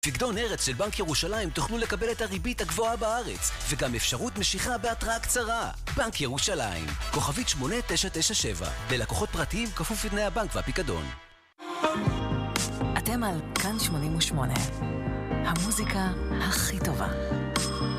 פיקדון ארץ של בנק ירושלים תוכלו לקבל את הריבית הגבוהה בארץ, וגם אפשרות משיכה בהתראה קצרה. בנק ירושלים, כוכבית 8997, ללקוחות פרטיים כפוף לתנאי הבנק והפיקדון. אתם על כאן 88, המוזיקה הכי טובה.